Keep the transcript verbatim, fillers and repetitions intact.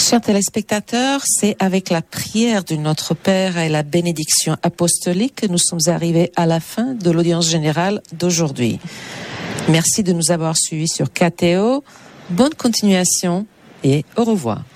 Chers téléspectateurs, c'est avec la prière de notre Père et la bénédiction apostolique que nous sommes arrivés à la fin de l'audience générale d'aujourd'hui. Merci de nous avoir suivis sur K T O. Bonne continuation et au revoir.